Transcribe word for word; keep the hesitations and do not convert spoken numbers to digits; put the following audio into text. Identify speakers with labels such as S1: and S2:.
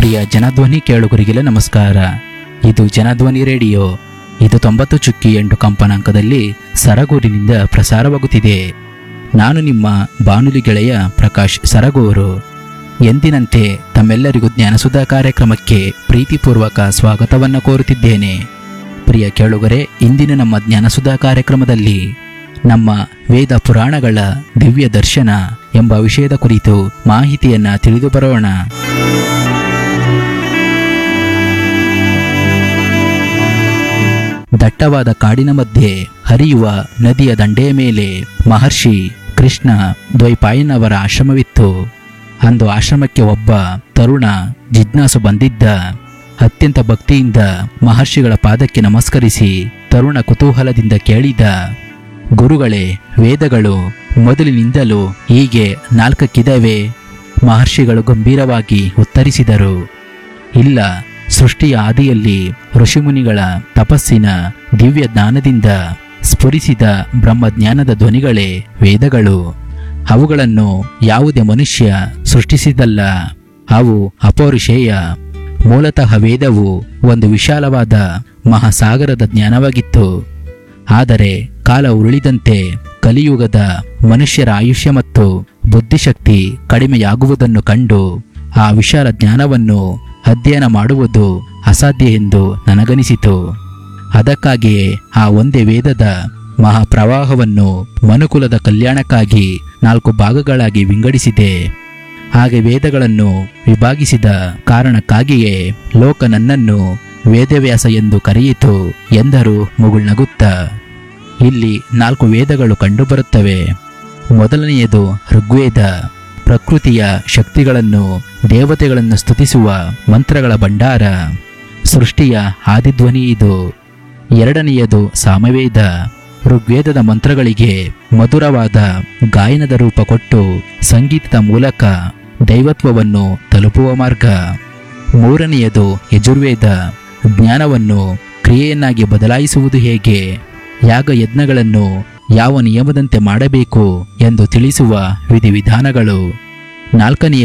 S1: ಪ್ರಿಯ ಜನಧ್ವನಿ ಕೇಳುಗರಿಗೆಲ್ಲ ನಮಸ್ಕಾರ. ಇದು ಜನಧ್ವನಿ ರೇಡಿಯೋ. ಇದು ತೊಂಬತ್ತು ಚುಕ್ಕಿ ಎಂಟು ಕಂಪನಾಂಕದಲ್ಲಿ ಸರಗೂರಿನಿಂದ ಪ್ರಸಾರವಾಗುತ್ತಿದೆ. ನಾನು ನಿಮ್ಮ ಬಾನುಲಿ ಗೆಳೆಯ ಪ್ರಕಾಶ್ ಸರಗೂರು. ಎಂದಿನಂತೆ ತಮ್ಮೆಲ್ಲರಿಗೂ ಜ್ಞಾನಸುಧಾ ಕಾರ್ಯಕ್ರಮಕ್ಕೆ ಪ್ರೀತಿಪೂರ್ವಕ ಸ್ವಾಗತವನ್ನು ಕೋರುತ್ತಿದ್ದೇನೆ. ಪ್ರಿಯ ಕೇಳುಗರೆ, ಇಂದಿನ ನಮ್ಮ ಜ್ಞಾನಸುಧಾ ಕಾರ್ಯಕ್ರಮದಲ್ಲಿ ನಮ್ಮ ವೇದ ಪುರಾಣಗಳ ದಿವ್ಯ ದರ್ಶನ ಎಂಬ ವಿಷಯದ ಕುರಿತು ಮಾಹಿತಿಯನ್ನ ತಿಳಿದು ಬರೋಣ. ದಟ್ಟವಾದ ಕಾಡಿನ ಮಧ್ಯೆ ಹರಿಯುವ ನದಿಯ ದಂಡೆಯ ಮೇಲೆ ಮಹರ್ಷಿ ಕೃಷ್ಣ ದ್ವೈಪಾಯನವರ ಆಶ್ರಮವಿತ್ತು. ಅಂದು ಆಶ್ರಮಕ್ಕೆ ಒಬ್ಬ ತರುಣ ಜಿಜ್ಞಾಸು ಬಂದಿದ್ದ. ಅತ್ಯಂತ ಭಕ್ತಿಯಿಂದ ಮಹರ್ಷಿಗಳ ಪಾದಕ್ಕೆ ನಮಸ್ಕರಿಸಿ ತರುಣ ಕುತೂಹಲದಿಂದ ಕೇಳಿದ, ಗುರುಗಳೇ, ವೇದಗಳು ಮೊದಲಿನಿಂದಲೂ ಹೀಗೆ ನಾಲ್ಕಕ್ಕಿದವೆ? ಮಹರ್ಷಿಗಳು ಗಂಭೀರವಾಗಿ ಉತ್ತರಿಸಿದರು, ಇಲ್ಲ, ಸೃಷ್ಟಿಯ ಆದಿಯಲ್ಲಿ ಋಷಿಮುನಿಗಳ ತಪಸ್ಸಿನ ದಿವ್ಯ ಜ್ಞಾನದಿಂದ ಸ್ಫುರಿಸಿದ ಬ್ರಹ್ಮಜ್ಞಾನದ ಧ್ವನಿಗಳೇ ವೇದಗಳು. ಅವುಗಳನ್ನು ಯಾವುದೇ ಮನುಷ್ಯ ಸೃಷ್ಟಿಸಿದಲ್ಲ. ಅವು ಅಪೌರುಷೇಯ. ಮೂಲತಃ ವೇದವು ಒಂದು ವಿಶಾಲವಾದ ಮಹಾಸಾಗರದ ಜ್ಞಾನವಾಗಿತ್ತು. ಆದರೆ ಕಾಲ ಉರುಳಿದಂತೆ ಕಲಿಯುಗದ ಮನುಷ್ಯರ ಆಯುಷ್ಯ ಮತ್ತು ಬುದ್ಧಿಶಕ್ತಿ ಕಡಿಮೆಯಾಗುವುದನ್ನು ಕಂಡು ಆ ವಿಶಾಲ ಜ್ಞಾನವನ್ನು ಅಧ್ಯಯನ ಮಾಡುವುದು ಅಸಾಧ್ಯ ಎಂದು ನನಗನಿಸಿತು. ಅದಕ್ಕಾಗಿಯೇ ಆ ಒಂದೇ ವೇದದ ಮಹಾಪ್ರವಾಹವನ್ನು ಮನುಕುಲದ ಕಲ್ಯಾಣಕ್ಕಾಗಿ ನಾಲ್ಕು ಭಾಗಗಳಾಗಿ ವಿಂಗಡಿಸಿದೆ. ಹಾಗೆ ವೇದಗಳನ್ನು ವಿಭಾಗಿಸಿದ ಕಾರಣಕ್ಕಾಗಿಯೇ ಲೋಕ ನನ್ನನ್ನು ವೇದವ್ಯಾಸ ಎಂದು ಕರೆಯಿತು ಎಂದರು ಮುಗುಳ್ನಗುತ್ತ. ಇಲ್ಲಿ ನಾಲ್ಕು ವೇದಗಳು ಕಂಡುಬರುತ್ತವೆ. ಮೊದಲನೆಯದು ಋಗ್ವೇದ, ಪ್ರಕೃತಿಯ ಶಕ್ತಿಗಳನ್ನು ದೇವತೆಗಳನ್ನು ಸ್ತುತಿಸುವ ಮಂತ್ರಗಳ ಭಂಡಾರ, ಸೃಷ್ಟಿಯ ಆದಿಧ್ವನಿ ಇದು. ಎರಡನೆಯದು ಸಾಮವೇದ, ಋಗ್ವೇದದ ಮಂತ್ರಗಳಿಗೆ ಮಧುರವಾದ ಗಾಯನದ ರೂಪ ಕೊಟ್ಟು ಸಂಗೀತದ ಮೂಲಕ ದೈವತ್ವವನ್ನು ತಲುಪುವ ಮಾರ್ಗ. ಮೂರನೆಯದು ಯಜುರ್ವೇದ, ಜ್ಞಾನವನ್ನು ಕ್ರಿಯೆಯನ್ನಾಗಿ ಬದಲಾಯಿಸುವುದು ಹೇಗೆ, ಯಾಗ ಯಜ್ಞಗಳನ್ನು ಯಾವ ನಿಯಮದಂತೆ ಮಾಡಬೇಕು ಎಂದು ತಿಳಿಸುವ ವಿಧಿವಿಧಾನಗಳು. ನಾಲ್ಕನೆಯ